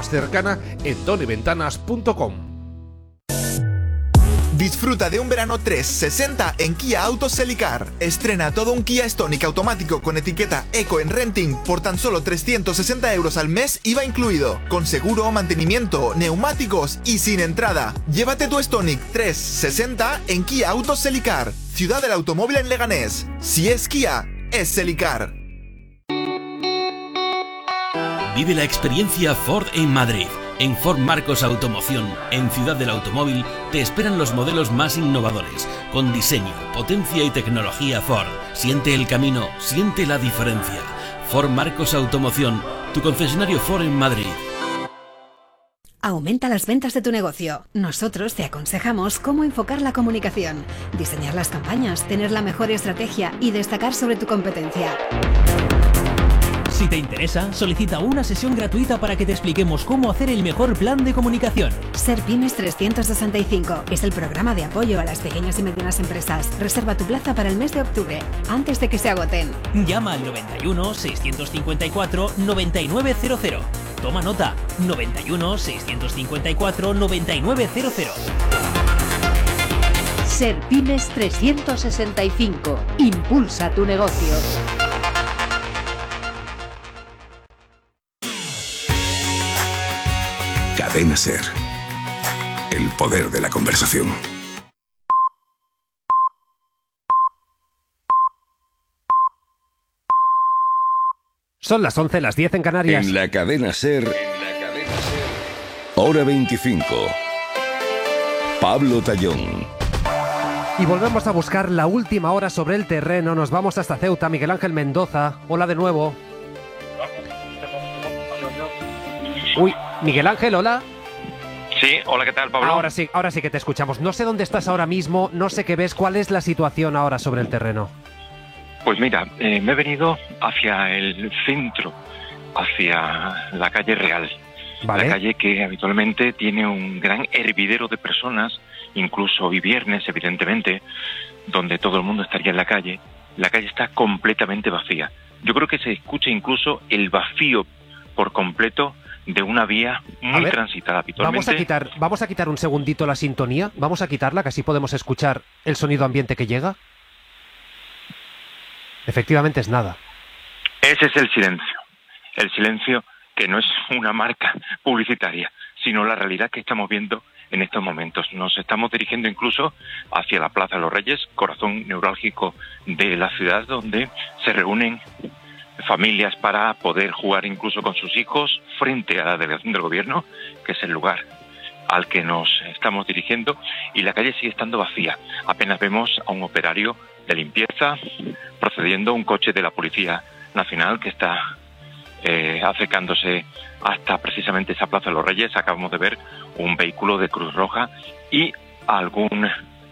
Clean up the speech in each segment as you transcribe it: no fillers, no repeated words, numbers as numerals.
más cercana en tonyventanas.com. Disfruta de un verano 360 en Kia Autos Celicar. Estrena todo un Kia Stonic automático con etiqueta Eco en renting por tan solo 360 euros al mes, IVA incluido, con seguro, mantenimiento, neumáticos y sin entrada. Llévate tu Stonic 360 en Kia Autos Celicar, ciudad del automóvil en Leganés. Si es Kia, es Celicar. Vive la experiencia Ford en Madrid. En Ford Marcos Automoción, en Ciudad del Automóvil, te esperan los modelos más innovadores, con diseño, potencia y tecnología Ford. Siente el camino, siente la diferencia. Ford Marcos Automoción, tu concesionario Ford en Madrid. Aumenta las ventas de tu negocio. Nosotros te aconsejamos cómo enfocar la comunicación, diseñar las campañas, tener la mejor estrategia y destacar sobre tu competencia. Si te interesa, solicita una sesión gratuita para que te expliquemos cómo hacer el mejor plan de comunicación. Serpymes 365 es el programa de apoyo a las pequeñas y medianas empresas. Reserva tu plaza para el mes de octubre, antes de que se agoten. Llama al 91 654 9900. Toma nota, 91 654 9900. Serpymes 365. Impulsa tu negocio. Cadena Ser. El poder de la conversación. Son las 11, las 10 en Canarias. En la Cadena Ser. Hora 25. Pablo Tallón. Y volvemos a buscar la última hora sobre el terreno. Nos vamos hasta Ceuta. Miguel Ángel Mendoza. Hola de nuevo. Uy, Miguel Ángel, hola. Sí, hola, ¿qué tal, Pablo? Ahora sí que te escuchamos. No sé dónde estás ahora mismo, no sé qué ves. ¿Cuál es la situación ahora sobre el terreno? Pues mira, me he venido hacia el centro, hacia la calle Real. Vale. La calle que habitualmente tiene un gran hervidero de personas, incluso hoy viernes, evidentemente, donde todo el mundo estaría en la calle. La calle está completamente vacía. Yo creo que se escucha incluso el vacío por completo de una vía muy transitada habitualmente. Vamos a quitar un segundito la sintonía. Vamos a quitarla, que así podemos escuchar el sonido ambiente que llega. Efectivamente es nada. Ese es el silencio. El silencio que no es una marca publicitaria, sino la realidad que estamos viendo en estos momentos. Nos estamos dirigiendo incluso hacia la Plaza de los Reyes, corazón neurálgico de la ciudad, donde se reúnen familias para poder jugar incluso con sus hijos frente a la delegación del gobierno, que es el lugar al que nos estamos dirigiendo, y la calle sigue estando vacía. Apenas vemos a un operario de limpieza procediendo, un coche de la Policía Nacional que está acercándose hasta precisamente esa Plaza de los Reyes. Acabamos de ver un vehículo de Cruz Roja y algún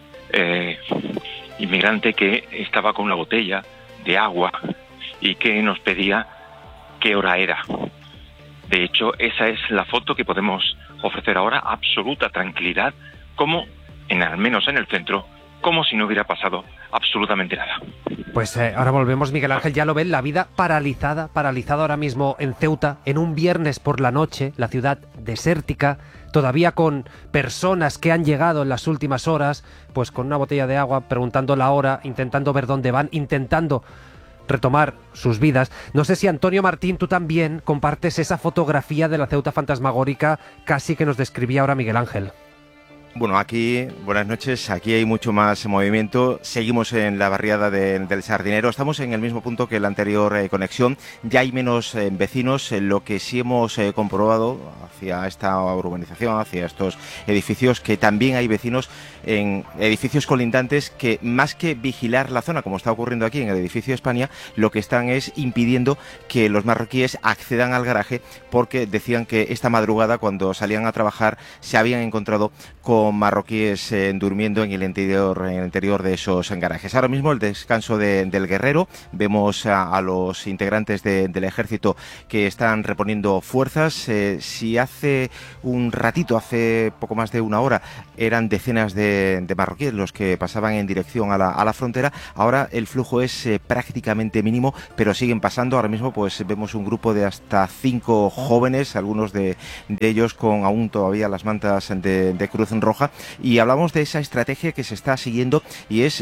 inmigrante que estaba con una botella de agua y que nos pedía qué hora era. De hecho, esa es la foto que podemos ofrecer ahora, absoluta tranquilidad, como al menos en el centro, como si no hubiera pasado absolutamente nada. Pues ahora volvemos, Miguel Ángel, ya lo ven, la vida paralizada ahora mismo en Ceuta, en un viernes por la noche, la ciudad desértica, todavía con personas que han llegado en las últimas horas, pues con una botella de agua, preguntando la hora, intentando ver dónde van, intentando retomar sus vidas. No sé si, Antonio Martín, tú también compartes esa fotografía de la Ceuta fantasmagórica casi que nos describía ahora Miguel Ángel. Bueno, aquí, buenas noches, aquí hay mucho más movimiento, seguimos en la barriada del Sardinero, estamos en el mismo punto que la anterior conexión, ya hay menos vecinos, lo que sí hemos comprobado hacia esta urbanización, hacia estos edificios, que también hay vecinos en edificios colindantes que, más que vigilar la zona, como está ocurriendo aquí en el edificio España, lo que están es impidiendo que los marroquíes accedan al garaje, porque decían que esta madrugada, cuando salían a trabajar, se habían encontrado con 5 marroquíes durmiendo en el interior de esos garajes. Ahora mismo el descanso del Guerrero, vemos a los integrantes del ejército que están reponiendo fuerzas. Si hace un ratito, hace poco más de una hora, eran decenas de marroquíes los que pasaban en dirección a la frontera, ahora el flujo es prácticamente mínimo, pero siguen pasando. Ahora mismo pues vemos un grupo de hasta 5 jóvenes, algunos de ellos con aún todavía las mantas de Cruz Roja, y hablamos de esa estrategia que se está siguiendo y es...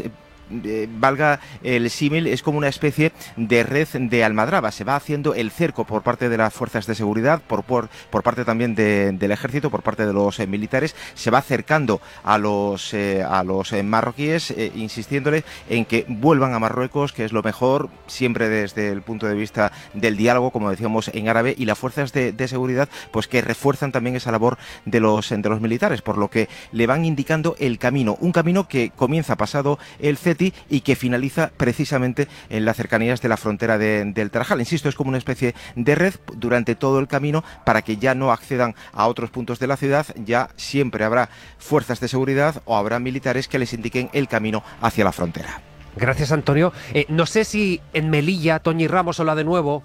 valga el símil, es como una especie de red de almadraba. Se va haciendo el cerco por parte de las fuerzas de seguridad, por parte también del ejército, por parte de los militares. Se va acercando a los marroquíes, insistiéndole en que vuelvan a Marruecos, que es lo mejor, siempre desde el punto de vista del diálogo, como decíamos en árabe, y las fuerzas de seguridad pues que refuerzan también esa labor de los militares, por lo que le van indicando el camino, un camino que comienza pasado el Ceti y que finaliza precisamente en las cercanías de la frontera del Tarajal. Insisto, es como una especie de red durante todo el camino para que ya no accedan a otros puntos de la ciudad. Ya siempre habrá fuerzas de seguridad o habrá militares que les indiquen el camino hacia la frontera. Gracias, Antonio. No sé si en Melilla, Toñi Ramos, hola de nuevo.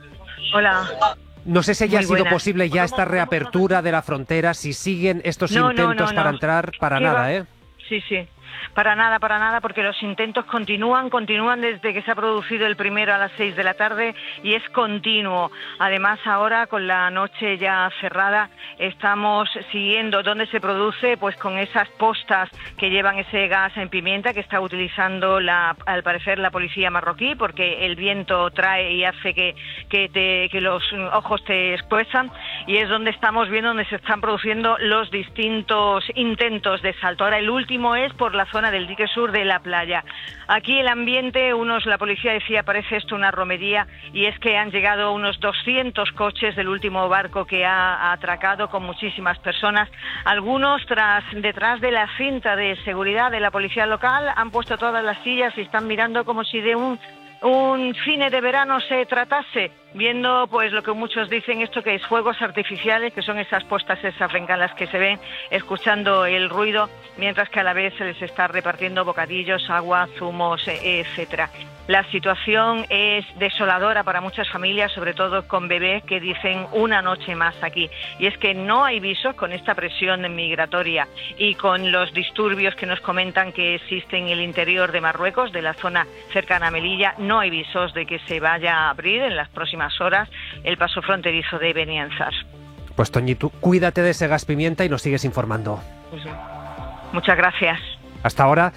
Hola. No sé si haya sido posible ya esta reapertura de la frontera, si siguen estos intentos para entrar, para nada, ¿eh? Sí. Para nada, porque los intentos continúan desde que se ha producido el primero a las 6 de la tarde y es continuo. Además, ahora con la noche ya cerrada, estamos siguiendo dónde se produce, pues con esas postas que llevan ese gas en pimienta que está utilizando al parecer la policía marroquí, porque el viento trae y hace que los ojos te escuezan, y es donde estamos viendo donde se están produciendo los distintos intentos de salto. Ahora el último es por la zona del dique sur de la playa. Aquí el ambiente, la policía decía, parece esto una romería, y es que han llegado unos 200 coches del último barco que ha atracado con muchísimas personas. Algunos detrás de la cinta de seguridad de la policía local han puesto todas las sillas y están mirando como si de un cine de verano se tratase, viendo pues lo que muchos dicen, esto que es fuegos artificiales, que son esas puestas, esas bengalas que se ven, escuchando el ruido, mientras que a la vez se les está repartiendo bocadillos, agua, zumos, etcétera. La situación es desoladora para muchas familias, sobre todo con bebés, que dicen una noche más aquí. Y es que no hay visos con esta presión migratoria y con los disturbios que nos comentan que existen en el interior de Marruecos, de la zona cercana a Melilla. No hay visos de que se vaya a abrir en las próximas horas el paso fronterizo de Beni Ansar. Pues Toñi, tú cuídate de ese gas pimienta y nos sigues informando. Muchas gracias. Hasta ahora.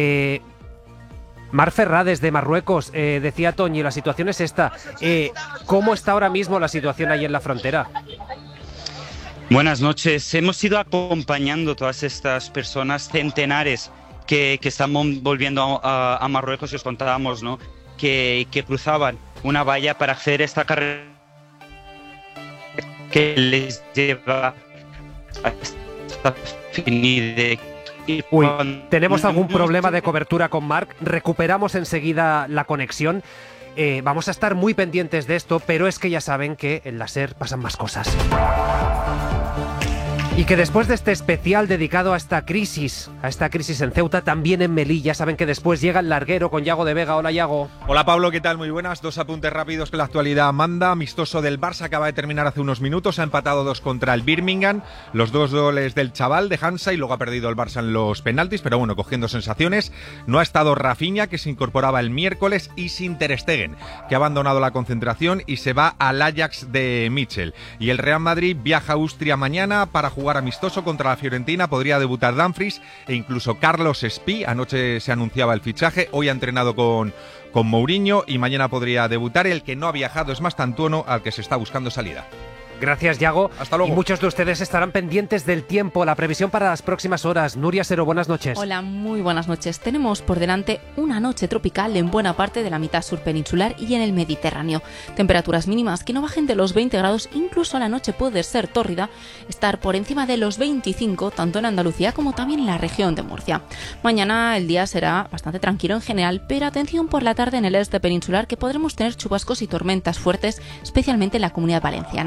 Mar Ferrá, desde Marruecos, decía Toñi, la situación es esta. ¿Cómo está ahora mismo la situación ahí en la frontera? Buenas noches. Hemos ido acompañando a todas estas personas, centenares, que están volviendo a Marruecos, y os contábamos, ¿no?, que cruzaban una valla para acceder a esta carretera que les lleva a esta finide. Uy, tenemos algún problema de cobertura con Marc. Recuperamos enseguida la conexión. Vamos a estar muy pendientes de esto, pero es que ya saben que en la SER pasan más cosas. Y que después de este especial dedicado a esta crisis en Ceuta, también en Melilla, saben que después llega el larguero con Yago de Vega. Hola, Yago. Hola, Pablo, ¿qué tal? Muy buenas. 2 apuntes rápidos que la actualidad manda. Amistoso del Barça acaba de terminar hace unos minutos. Ha empatado 2 contra el Birmingham. Los 2 goles del chaval de Hansa, y luego ha perdido el Barça en los penaltis, pero bueno, cogiendo sensaciones. No ha estado Rafinha, que se incorporaba el miércoles, y sin Ter Stegen, que ha abandonado la concentración y se va al Ajax de Mitchell. Y el Real Madrid viaja a Austria mañana para jugar amistoso contra la Fiorentina. Podría debutar Dumfries e incluso Carlos Espí. Anoche se anunciaba el fichaje, hoy ha entrenado con Mourinho y mañana podría debutar. El que no ha viajado es Mastantuono, al que se está buscando salida. Gracias, Yago. Hasta luego. Y muchos de ustedes estarán pendientes del tiempo, la previsión para las próximas horas. Nuria Sero, buenas noches. Hola, muy buenas noches. Tenemos por delante una noche tropical en buena parte de la mitad sur peninsular y en el Mediterráneo. Temperaturas mínimas que no bajen de los 20 grados, incluso la noche puede ser tórrida, estar por encima de los 25, tanto en Andalucía como también en la región de Murcia. Mañana el día será bastante tranquilo en general, pero atención por la tarde en el este peninsular, que podremos tener chubascos y tormentas fuertes, especialmente en la Comunidad Valenciana.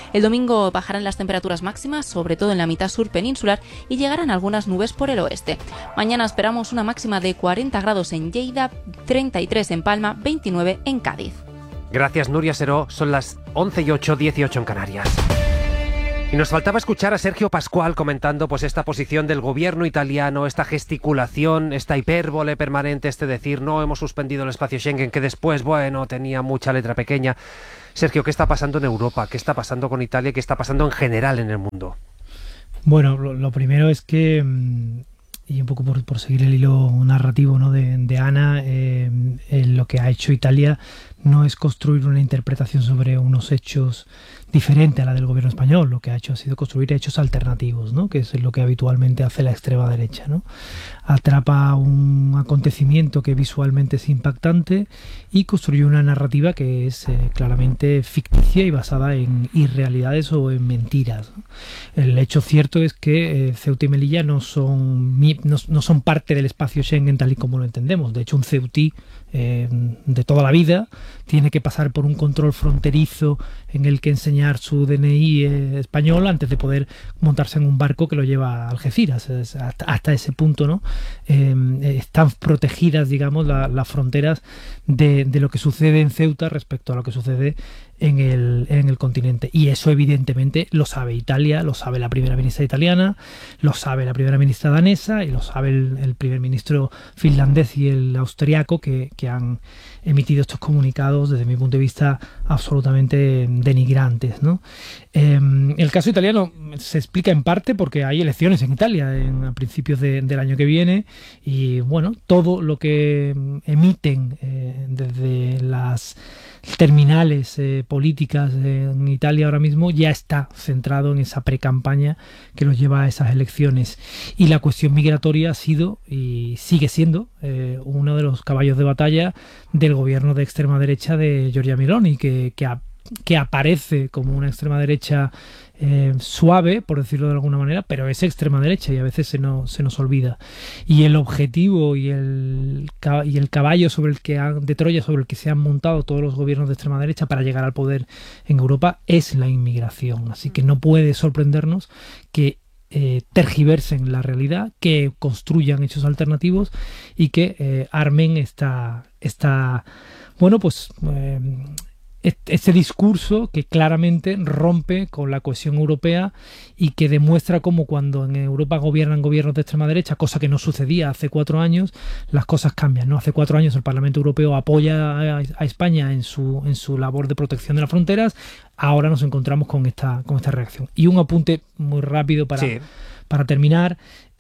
El domingo bajarán las temperaturas máximas, sobre todo en la mitad sur peninsular, y llegarán algunas nubes por el oeste. Mañana esperamos una máxima de 40 grados en Lleida, 33 en Palma, 29 en Cádiz. Gracias, Nuria Seró. Son las 11:08, 18 en Canarias. Y nos faltaba escuchar a Sergio Pascual comentando pues esta posición del gobierno italiano, esta gesticulación, esta hipérbole permanente, decir no hemos suspendido el espacio Schengen, que después, bueno, tenía mucha letra pequeña. Sergio, ¿qué está pasando en Europa? ¿Qué está pasando con Italia? ¿Qué está pasando en general en el mundo? Bueno, lo primero es que, y un poco por seguir el hilo narrativo, ¿no?, de Ana, lo que ha hecho Italia no es construir una interpretación sobre unos hechos diferente a la del gobierno español. Lo que ha hecho ha sido construir hechos alternativos, ¿no?, que es lo que habitualmente hace la extrema derecha, ¿no? Atrapa un acontecimiento que visualmente es impactante y construye una narrativa que es claramente ficticia y basada en irrealidades o en mentiras, ¿no? El hecho cierto es que Ceuta y Melilla no son parte del espacio Schengen tal y como lo entendemos. De hecho, un ceutí de toda la vida tiene que pasar por un control fronterizo en el que enseñar su DNI español antes de poder montarse en un barco que lo lleva a Algeciras. Hasta ese punto, ¿no? Están protegidas, digamos, las fronteras de lo que sucede en Ceuta respecto a lo que sucede en el continente. Y eso evidentemente lo sabe Italia, lo sabe la primera ministra italiana, lo sabe la primera ministra danesa y lo sabe el primer ministro finlandés y el austriaco que han emitido estos comunicados, desde mi punto de vista, absolutamente denigrantes, ¿no? El caso italiano se explica en parte porque hay elecciones en Italia a principios del año que viene y, bueno, todo lo que emiten desde las terminales políticas en Italia ahora mismo ya está centrado en esa precampaña que los lleva a esas elecciones, y la cuestión migratoria ha sido y sigue siendo uno de los caballos de batalla del gobierno de extrema derecha de Giorgia Meloni, que aparece como una extrema derecha suave, por decirlo de alguna manera, pero es extrema derecha y a veces se nos olvida. Y el objetivo y el caballo de Troya sobre el que se han montado todos los gobiernos de extrema derecha para llegar al poder en Europa es la inmigración. Así que no puede sorprendernos que tergiversen la realidad, que construyan hechos alternativos y que armen este discurso que claramente rompe con la cohesión europea y que demuestra cómo cuando en Europa gobiernan gobiernos de extrema derecha, cosa que no sucedía hace 4 años, las cosas cambian, ¿no? Hace 4 años el Parlamento Europeo apoya a España en su labor de protección de las fronteras. Ahora nos encontramos con esta reacción. Y un apunte muy rápido para terminar.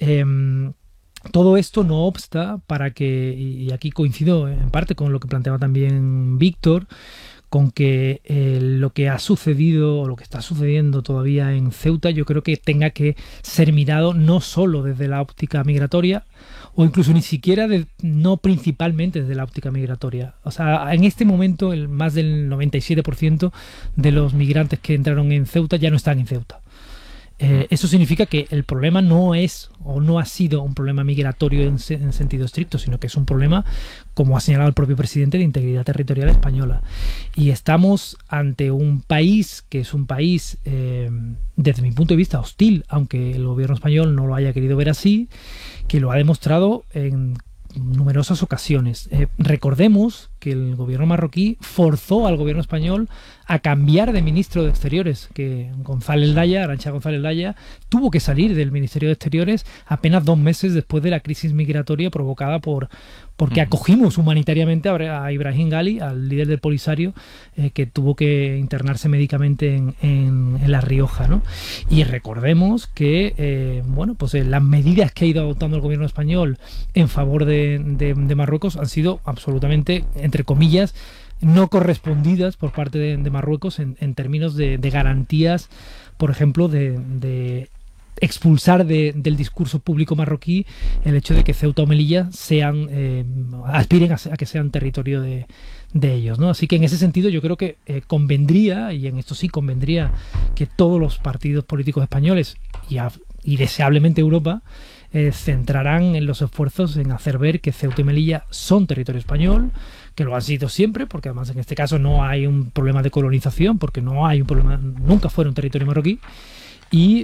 Todo esto no obsta para que, y aquí coincido en parte con lo que planteaba también Víctor, con que lo que ha sucedido o lo que está sucediendo todavía en Ceuta, yo creo que tenga que ser mirado no solo desde la óptica migratoria, o incluso ni siquiera, no principalmente desde la óptica migratoria. O sea, en este momento más del 97% de los migrantes que entraron en Ceuta ya no están en Ceuta. Eso significa que el problema no es o no ha sido un problema migratorio en sentido estricto, sino que es un problema, como ha señalado el propio presidente, de integridad territorial española. Y estamos ante un país que es un país, desde mi punto de vista, hostil, aunque el gobierno español no lo haya querido ver así, que lo ha demostrado en numerosas ocasiones. Recordemos que el gobierno marroquí forzó al gobierno español a cambiar de ministro de Exteriores, que Arantxa González Laya tuvo que salir del Ministerio de Exteriores apenas 2 meses después de la crisis migratoria provocada porque acogimos humanitariamente a Ibrahim Gali, al líder del Polisario, que tuvo que internarse médicamente en La Rioja, ¿no? Y recordemos que las medidas que ha ido adoptando el gobierno español en favor de Marruecos han sido absolutamente, entre comillas, no correspondidas por parte de Marruecos en términos de garantías, por ejemplo, de expulsar del discurso público marroquí el hecho de que Ceuta o Melilla aspiren a que sean territorio de ellos, ¿no? Así que en ese sentido yo creo que convendría, y en esto sí convendría, que todos los partidos políticos españoles y deseablemente Europa centrarán en los esfuerzos en hacer ver que Ceuta y Melilla son territorio español, que lo han sido siempre, porque además en este caso no hay un problema de colonización, porque no hay un problema, nunca fueron territorio marroquí, y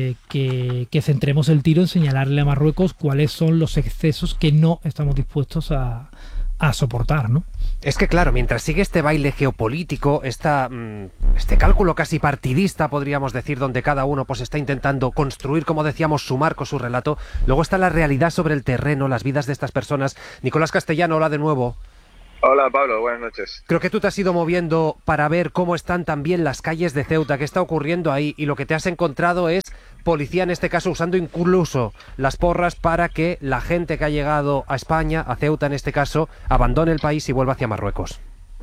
que centremos el tiro en señalarle a Marruecos cuáles son los excesos que no estamos dispuestos a soportar, ¿no? Es que claro, mientras sigue este baile geopolítico, este cálculo casi partidista, podríamos decir, donde cada uno pues está intentando construir, como decíamos, su marco, su relato, luego está la realidad sobre el terreno, las vidas de estas personas. Nicolás Castellano, hola de nuevo. Hola Pablo, buenas noches. Creo que tú te has ido moviendo para ver cómo están también las calles de Ceuta, qué está ocurriendo ahí, y lo que te has encontrado es policía, en este caso, usando incluso las porras para que la gente que ha llegado a España, a Ceuta en este caso, abandone el país y vuelva hacia Marruecos.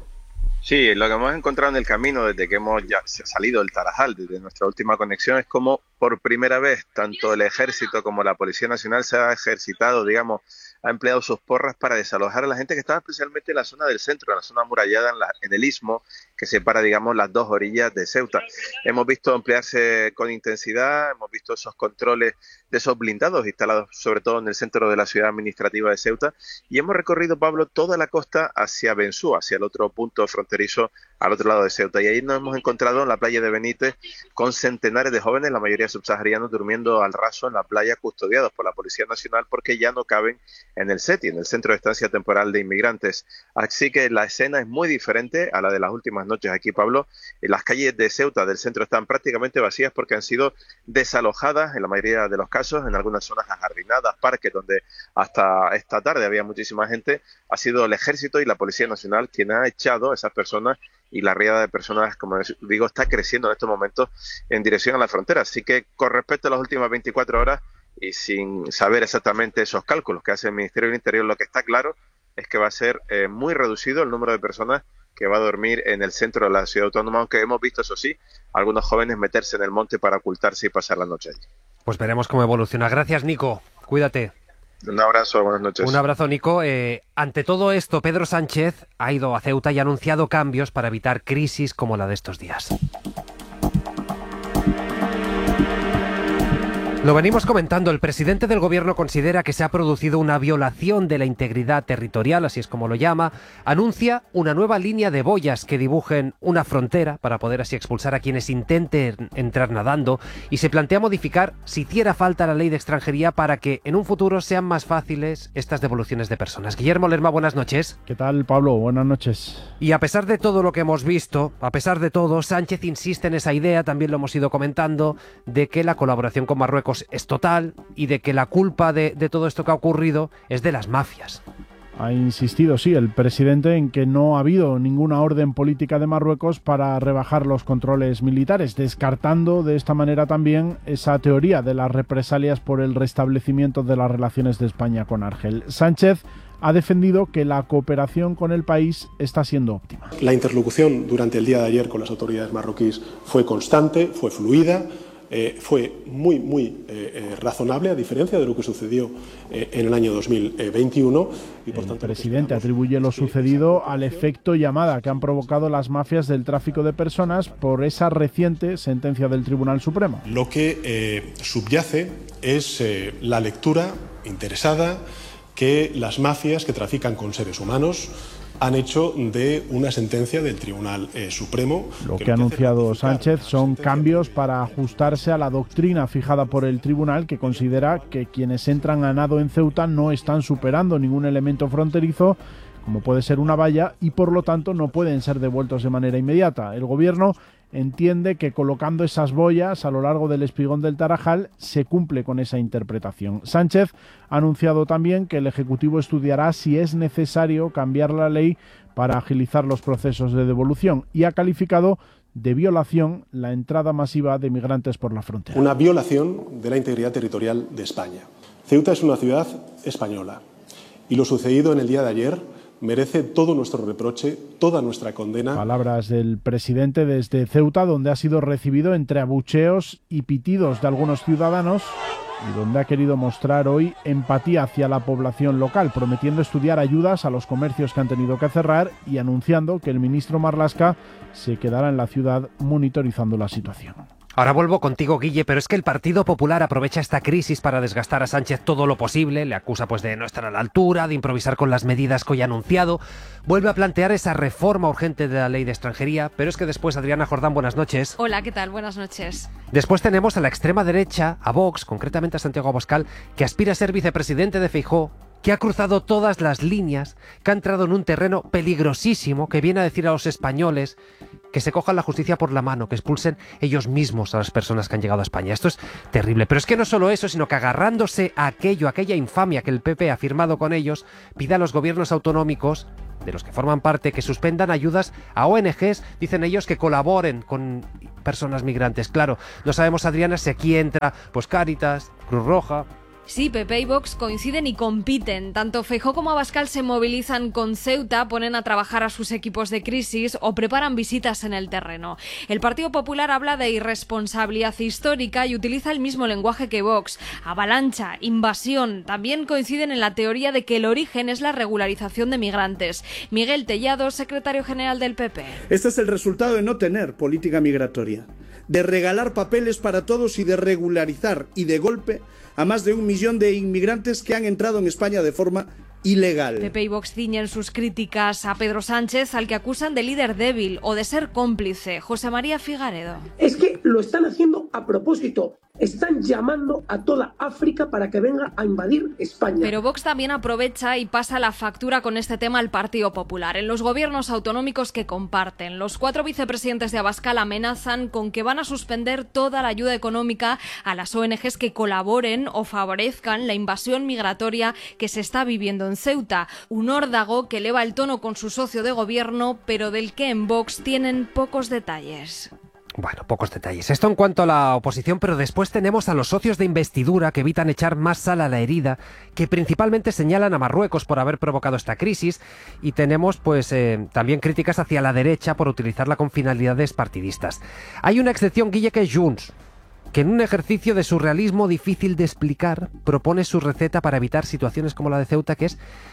Sí, lo que hemos encontrado en el camino desde que hemos ya salido del Tarajal, desde nuestra última conexión, es como por primera vez tanto el Ejército como la Policía Nacional se ha ejercitado, digamos, ha empleado sus porras para desalojar a la gente que estaba especialmente en la zona del centro, en la zona amurallada, en el istmo que separa, digamos, las dos orillas de Ceuta. Hemos visto emplearse con intensidad, hemos visto esos controles de esos blindados instalados sobre todo en el centro de la ciudad administrativa de Ceuta, y hemos recorrido, Pablo, toda la costa hacia Bensú, hacia el otro punto fronterizo al otro lado de Ceuta, y ahí nos hemos encontrado en la playa de Benítez con centenares de jóvenes, la mayoría subsaharianos, durmiendo al raso en la playa, custodiados por la Policía Nacional porque ya no caben en el CETI, en el Centro de Estancia Temporal de Inmigrantes. Así que la escena es muy diferente a la de las últimas noches aquí, Pablo. Las calles de Ceuta del centro están prácticamente vacías porque han sido desalojadas en la mayoría de los casos, en algunas zonas ajardinadas, parques donde hasta esta tarde había muchísima gente. Ha sido el Ejército y la Policía Nacional quien ha echado a esas personas, y la riada de personas, como digo, está creciendo en estos momentos en dirección a la frontera. Así que con respecto a las últimas 24 horas y sin saber exactamente esos cálculos que hace el Ministerio del Interior, lo que está claro es que va a ser muy reducido el número de personas que va a dormir en el centro de la ciudad autónoma, aunque hemos visto, eso sí, algunos jóvenes meterse en el monte para ocultarse y pasar la noche allí. Pues veremos cómo evoluciona. Gracias, Nico. Cuídate. Un abrazo, buenas noches. Un abrazo, Nico. Ante todo esto, Pedro Sánchez ha ido a Ceuta y ha anunciado cambios para evitar crisis como la de estos días. Lo venimos comentando, el presidente del gobierno considera que se ha producido una violación de la integridad territorial, así es como lo llama, anuncia una nueva línea de boyas que dibujen una frontera para poder así expulsar a quienes intenten entrar nadando, y se plantea modificar, si hiciera falta, la ley de extranjería para que en un futuro sean más fáciles estas devoluciones de personas. Guillermo Lerma, buenas noches. ¿Qué tal, Pablo? Buenas noches. Y a pesar de todo lo que hemos visto, a pesar de todo, Sánchez insiste en esa idea, también lo hemos ido comentando, de que la colaboración con Marruecos es total y de que la culpa de todo esto que ha ocurrido es de las mafias. Ha insistido, sí, el presidente en que no ha habido ninguna orden política de Marruecos para rebajar los controles militares, descartando de esta manera también esa teoría de las represalias por el restablecimiento de las relaciones de España con Argel. Sánchez ha defendido que la cooperación con el país está siendo óptima. La interlocución durante el día de ayer con las autoridades marroquíes fue constante, fue fluida, fue muy razonable, a diferencia de lo que sucedió en el año 2021. Y por tanto, el presidente atribuye lo sucedido al efecto llamada que han provocado las mafias del tráfico de personas por esa reciente sentencia del Tribunal Supremo. Lo que subyace es la lectura interesada que las mafias que trafican con seres humanos han hecho de una sentencia del Tribunal Supremo. Lo que ha anunciado Sánchez son cambios para ajustarse a la doctrina fijada por el Tribunal, que considera que quienes entran a nado en Ceuta no están superando ningún elemento fronterizo, como puede ser una valla, y por lo tanto no pueden ser devueltos de manera inmediata. El Gobierno entiende que colocando esas boyas a lo largo del espigón del Tarajal se cumple con esa interpretación. Sánchez ha anunciado también que el Ejecutivo estudiará si es necesario cambiar la ley para agilizar los procesos de devolución, y ha calificado de violación la entrada masiva de migrantes por la frontera. Una violación de la integridad territorial de España. Ceuta es una ciudad española y lo sucedido en el día de ayer merece todo nuestro reproche, toda nuestra condena. Palabras del presidente desde Ceuta, donde ha sido recibido entre abucheos y pitidos de algunos ciudadanos y donde ha querido mostrar hoy empatía hacia la población local, prometiendo estudiar ayudas a los comercios que han tenido que cerrar y anunciando que el ministro Marlaska se quedará en la ciudad monitorizando la situación. Ahora vuelvo contigo, Guille, pero es que el Partido Popular aprovecha esta crisis para desgastar a Sánchez todo lo posible, le acusa pues de no estar a la altura, de improvisar con las medidas que hoy ha anunciado, vuelve a plantear esa reforma urgente de la ley de extranjería, pero es que después, Adriana Jordán, buenas noches. Hola, ¿qué tal? Buenas noches. Después tenemos a la extrema derecha, a Vox, concretamente a Santiago Abascal, que aspira a ser vicepresidente de Feijóo, que ha cruzado todas las líneas, que ha entrado en un terreno peligrosísimo, que viene a decir a los españoles que se cojan la justicia por la mano, que expulsen ellos mismos a las personas que han llegado a España. Esto es terrible. Pero es que no solo eso, sino que agarrándose a aquella infamia que el PP ha firmado con ellos, pide a los gobiernos autonómicos, de los que forman parte, que suspendan ayudas a ONGs, dicen ellos, que colaboren con personas migrantes. Claro, no sabemos, Adriana, si aquí entra pues Cáritas, Cruz Roja. Sí, PP y Vox coinciden y compiten. Tanto Feijóo como Abascal se movilizan con Ceuta, ponen a trabajar a sus equipos de crisis o preparan visitas en el terreno. El Partido Popular habla de irresponsabilidad histórica y utiliza el mismo lenguaje que Vox. Avalancha, invasión. También coinciden en la teoría de que el origen es la regularización de migrantes. Miguel Tellado, secretario general del PP. Este es el resultado de no tener política migratoria, de regalar papeles para todos y de regularizar y de golpe a más de 1 millón de inmigrantes que han entrado en España de forma ilegal. PP y Vox ciñen sus críticas a Pedro Sánchez, al que acusan de líder débil o de ser cómplice. José María Figaredo. Es que lo están haciendo a propósito. Están llamando a toda África para que venga a invadir España. Pero Vox también aprovecha y pasa la factura con este tema al Partido Popular. En los gobiernos autonómicos que comparten, los 4 vicepresidentes de Abascal amenazan con que van a suspender toda la ayuda económica a las ONGs que colaboren o favorezcan la invasión migratoria que se está viviendo en Ceuta. Un órdago que eleva el tono con su socio de gobierno, pero del que en Vox tienen pocos detalles. Bueno, pocos detalles. Esto en cuanto a la oposición, pero después tenemos a los socios de investidura que evitan echar más sal a la herida, que principalmente señalan a Marruecos por haber provocado esta crisis, y tenemos pues también críticas hacia la derecha por utilizarla con finalidades partidistas. Hay una excepción, Guille, que es Junts, que en un ejercicio de surrealismo difícil de explicar propone su receta para evitar situaciones como la de Ceuta, que es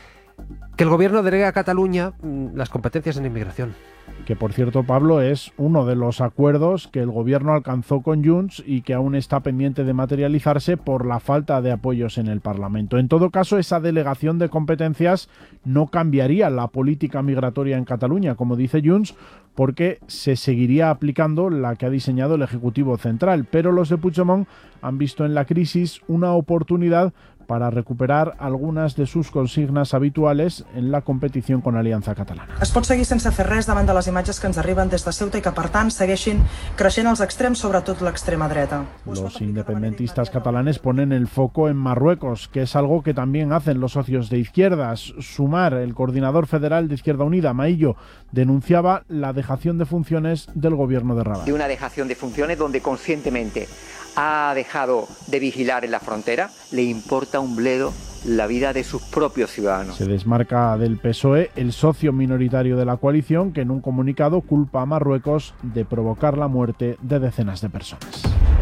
que el gobierno delegue a Cataluña las competencias en inmigración. Que, por cierto, Pablo, es uno de los acuerdos que el gobierno alcanzó con Junts y que aún está pendiente de materializarse por la falta de apoyos en el Parlamento. En todo caso, esa delegación de competencias no cambiaría la política migratoria en Cataluña, como dice Junts, porque se seguiría aplicando la que ha diseñado el Ejecutivo Central. Pero los de Puigdemont han visto en la crisis una oportunidad para recuperar algunes de sus consignes habituales en la competició con Aliança Catalana. Es pot seguir sense fer res davant de les imatges que ens arriben des de Ceuta i que, per tant, segueixin creixent els extrems, sobretot l'extrema dreta. Los independentistas catalanes ponen el foco en Marruecos, que es algo que también hacen los socios de izquierdas. Sumar, el coordinador federal de Izquierda Unida, Maillo, denunciaba la dejación de funciones del gobierno de Rabat. De una dejación de funciones donde conscientemente ha dejado de vigilar en la frontera, le importa un bledo la vida de sus propios ciudadanos. Se desmarca del PSOE, el socio minoritario de la coalición, que en un comunicado culpa a Marruecos de provocar la muerte de decenas de personas.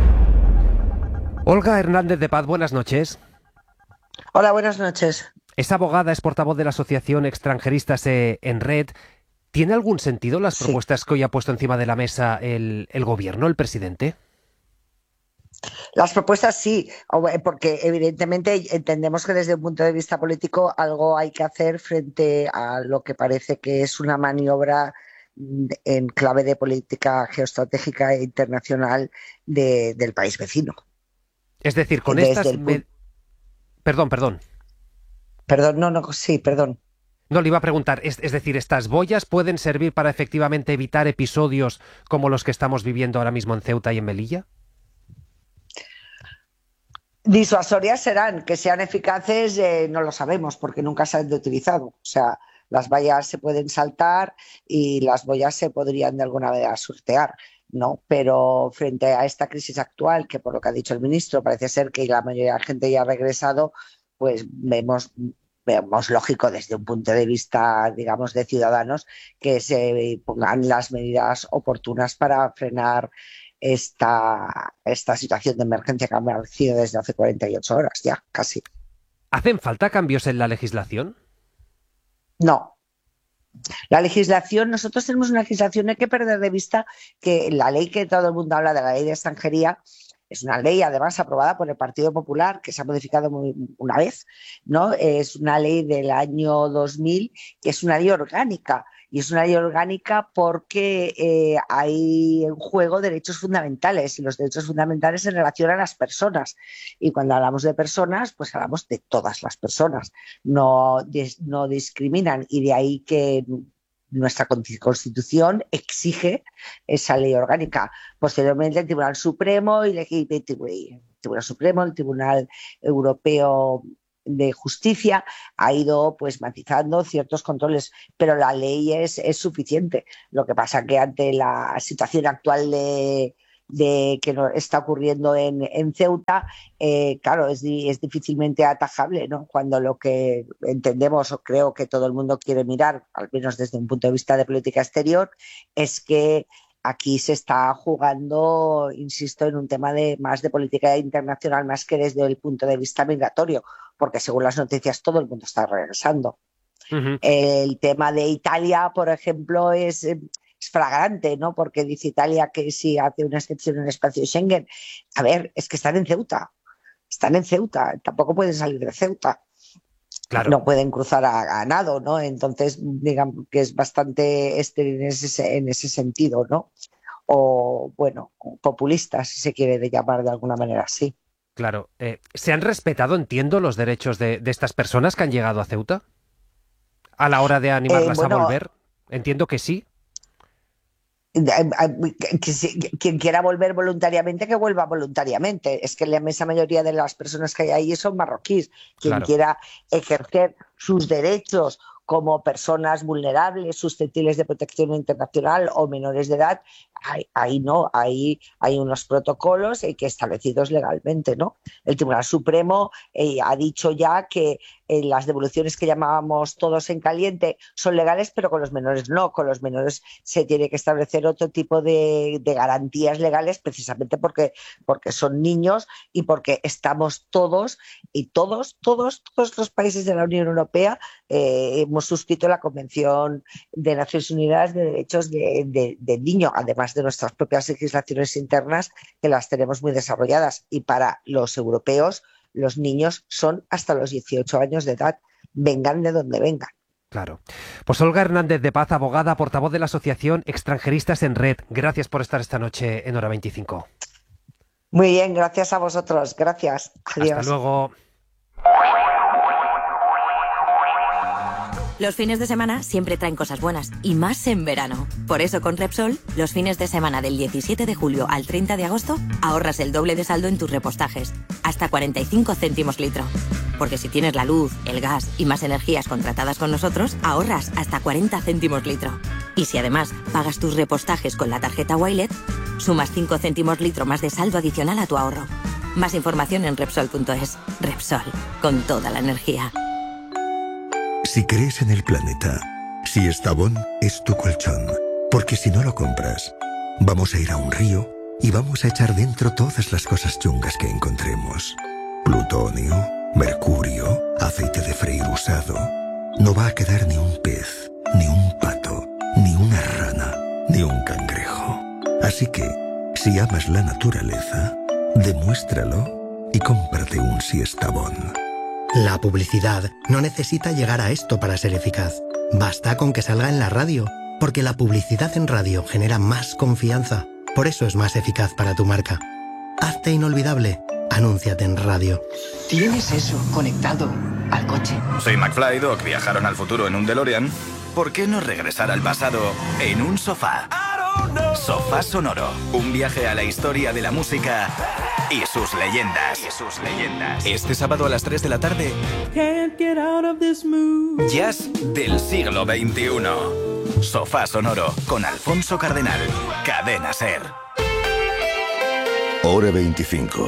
Olga Hernández de Paz, buenas noches. Hola, buenas noches. Es abogada, es portavoz de la asociación Extranjeristas en Red. ¿Tiene algún sentido las propuestas que hoy ha puesto encima de la mesa el gobierno, el presidente? Las propuestas sí, porque evidentemente entendemos que desde un punto de vista político algo hay que hacer frente a lo que parece que es una maniobra en clave de política geoestratégica e internacional del país vecino. Es decir, con estas... Perdón. No, le iba a preguntar, es decir, ¿estas boyas pueden servir para efectivamente evitar episodios como los que estamos viviendo ahora mismo en Ceuta y en Melilla? Disuasorias serán, que sean eficaces no lo sabemos porque nunca se han utilizado. O sea, las vallas se pueden saltar y las boyas se podrían de alguna manera sortear, ¿no? Pero frente a esta crisis actual, que por lo que ha dicho el ministro parece ser que la mayoría de la gente ya ha regresado, pues vemos lógico desde un punto de vista, digamos, de ciudadanos que se pongan las medidas oportunas para frenar esta situación de emergencia que ha aparecido desde hace 48 horas ya, casi. ¿Hacen falta cambios en la legislación? No. La legislación, nosotros tenemos una legislación, hay que perder de vista que la ley que todo el mundo habla de la ley de extranjería es una ley además aprobada por el Partido Popular que se ha modificado una vez, ¿no? Es una ley del año 2000 que es una ley orgánica. Y es una ley orgánica porque hay en juego derechos fundamentales y los derechos fundamentales se relacionan a las personas. Y cuando hablamos de personas, pues hablamos de todas las personas. No discriminan y de ahí que nuestra Constitución exige esa ley orgánica. Posteriormente el Tribunal Supremo el Tribunal Europeo de Justicia ha ido pues matizando ciertos controles, pero la ley es suficiente. Lo que pasa que ante la situación actual de que no está ocurriendo en Ceuta, claro, es difícilmente atajable, ¿no? Cuando lo que entendemos, o creo que todo el mundo quiere mirar, al menos desde un punto de vista de política exterior, es que aquí se está jugando, insisto, en un tema más de política internacional, más que desde el punto de vista migratorio, porque según las noticias todo el mundo está regresando. Uh-huh. El tema de Italia, por ejemplo, es flagrante, ¿no? Porque dice Italia que si hace una excepción en el espacio Schengen. A ver, es que están en Ceuta, tampoco pueden salir de Ceuta. Claro. No pueden cruzar a nado, ¿no? Entonces, digamos que es bastante en ese sentido, ¿no? O, bueno, populista, si se quiere llamar de alguna manera así. Claro. ¿Se han respetado, entiendo, los derechos de estas personas que han llegado a Ceuta? A la hora de animarlas a volver. Entiendo que sí. Quien quiera volver voluntariamente, que vuelva voluntariamente. Es que la inmensa mayoría de las personas que hay ahí son marroquíes. Quien quiera ejercer sus derechos como personas vulnerables, susceptibles de protección internacional o menores de edad, ahí no, ahí hay unos protocolos que establecidos legalmente, ¿no? El Tribunal Supremo ha dicho ya que las devoluciones que llamábamos todos en caliente son legales, pero con los menores no. Con los menores se tiene que establecer otro tipo de garantías legales, precisamente porque son niños y porque estamos todos los países de la Unión Europea hemos suscrito la Convención de Naciones Unidas de Derechos del Niño, además de nuestras propias legislaciones internas que las tenemos muy desarrolladas. Y para los europeos, los niños son hasta los 18 años de edad, vengan de donde vengan. Claro. Pues Olga Hernández de Paz, abogada, portavoz de la Asociación Extranjeristas en Red. Gracias por estar esta noche en Hora 25. Muy bien, gracias a vosotros. Gracias. Adiós. Hasta luego. Los fines de semana siempre traen cosas buenas, y más en verano. Por eso con Repsol, los fines de semana del 17 de julio al 30 de agosto, ahorras el doble de saldo en tus repostajes, hasta 45 céntimos litro. Porque si tienes la luz, el gas y más energías contratadas con nosotros, ahorras hasta 40 céntimos litro. Y si además pagas tus repostajes con la tarjeta Wilet, sumas 5 céntimos litro más de saldo adicional a tu ahorro. Más información en Repsol.es. Repsol, con toda la energía. Si crees en el planeta, si Estavón es tu colchón, porque si no lo compras, vamos a ir a un río y vamos a echar dentro todas las cosas chungas que encontremos. Plutonio, mercurio, aceite de freír usado. No va a quedar ni un pez, ni un pato, ni una rana, ni un cangrejo. Así que, si amas la naturaleza, demuéstralo y cómprate un Siestabón. La publicidad no necesita llegar a esto para ser eficaz. Basta con que salga en la radio, porque la publicidad en radio genera más confianza. Por eso es más eficaz para tu marca. Hazte inolvidable. Anúnciate en radio. ¿Tienes eso conectado al coche? Soy McFly, Doc. Viajaron al futuro en un DeLorean. ¿Por qué no regresar al pasado en un sofá? Sofá Sonoro. Un viaje a la historia de la música y sus leyendas. Este sábado a las 3 de la tarde, jazz del siglo XXI. Sofá Sonoro con Alfonso Cardenal. Cadena SER. Hora 25.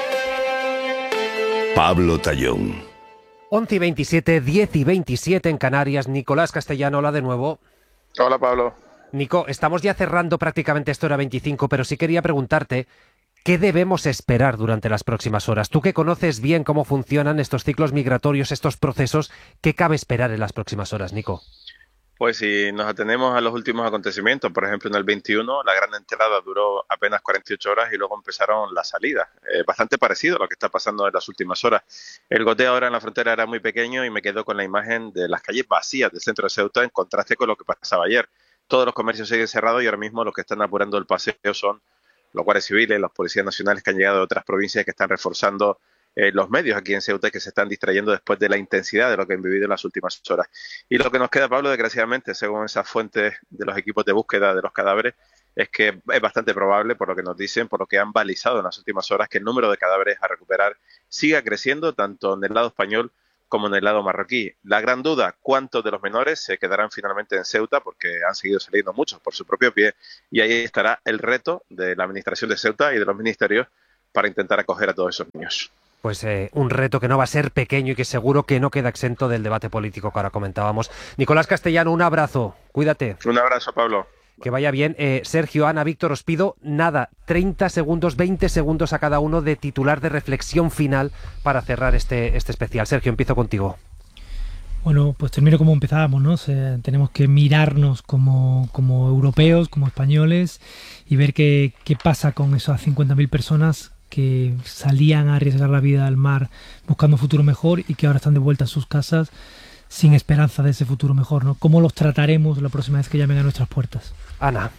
Pablo Tallón. 11:27, 10:27 en Canarias. Nicolás Castellano, hola de nuevo. Hola, Pablo. Nico, estamos ya cerrando prácticamente esta Hora 25, pero sí quería preguntarte, ¿qué debemos esperar durante las próximas horas? Tú que conoces bien cómo funcionan estos ciclos migratorios, estos procesos, ¿qué cabe esperar en las próximas horas, Nico? Pues si nos atenemos a los últimos acontecimientos, por ejemplo en el 21 la gran entrada duró apenas 48 horas y luego empezaron las salidas. Bastante parecido a lo que está pasando en las últimas horas. El goteo ahora en la frontera era muy pequeño y me quedo con la imagen de las calles vacías del centro de Ceuta en contraste con lo que pasaba ayer. Todos los comercios siguen cerrados y ahora mismo los que están apurando el paseo son los guardias civiles, los policías nacionales que han llegado de otras provincias que están reforzando los medios aquí en Ceuta, que se están distrayendo después de la intensidad de lo que han vivido en las últimas horas. Y lo que nos queda, Pablo, desgraciadamente, según esas fuentes de los equipos de búsqueda de los cadáveres, es que es bastante probable, por lo que nos dicen, por lo que han balizado en las últimas horas, que el número de cadáveres a recuperar siga creciendo tanto en el lado español como en el lado marroquí. La gran duda, ¿cuántos de los menores se quedarán finalmente en Ceuta? Porque han seguido saliendo muchos por su propio pie, y ahí estará el reto de la administración de Ceuta y de los ministerios para intentar acoger a todos esos niños. Pues un reto que no va a ser pequeño y que seguro que no queda exento del debate político que ahora comentábamos. Nicolás Castellano, un abrazo. Cuídate. Un abrazo, Pablo. Que vaya bien. Sergio, Ana, Víctor, os pido 30 segundos, 20 segundos a cada uno de titular de reflexión final para cerrar este especial. Sergio, empiezo contigo. Bueno, pues termino como empezábamos, ¿no? Tenemos que mirarnos como europeos, como españoles, y ver qué pasa con esas 50.000 personas que salían a arriesgar la vida al mar buscando un futuro mejor y que ahora están de vuelta a sus casas sin esperanza de ese futuro mejor, ¿no? ¿Cómo los trataremos la próxima vez que llamen a nuestras puertas? Ana.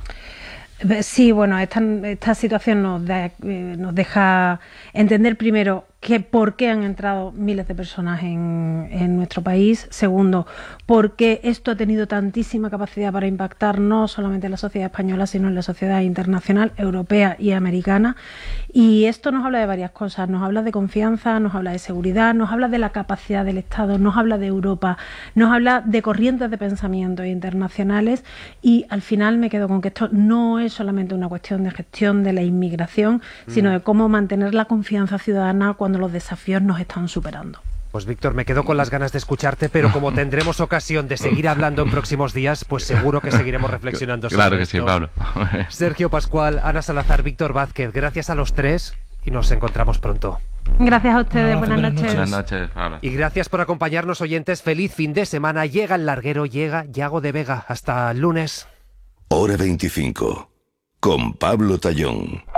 Sí, bueno, esta situación nos deja entender primero por qué han entrado miles de personas en nuestro país. Segundo, por qué esto ha tenido tantísima capacidad para impactar no solamente en la sociedad española, sino en la sociedad internacional, europea y americana. Y esto nos habla de varias cosas. Nos habla de confianza, nos habla de seguridad, nos habla de la capacidad del Estado, nos habla de Europa, nos habla de corrientes de pensamiento internacionales, y al final me quedo con que esto no es solamente una cuestión de gestión de la inmigración, sino de cómo mantener la confianza ciudadana cuando los desafíos nos están superando. Pues Víctor, me quedo con las ganas de escucharte, pero como tendremos ocasión de seguir hablando en próximos días, pues seguro que seguiremos reflexionando sobre Claro que esto. sí, Pablo. Sergio Pascual, Ana Salazar, Víctor Vázquez, gracias a los tres y nos encontramos pronto. Gracias a ustedes, buenas noches. Buenas noches, Pablo. Y gracias por acompañarnos, oyentes. Feliz fin de semana. Llega el larguero, llega Yago de Vega. Hasta el lunes. Hora 25. Con Pablo Tallón.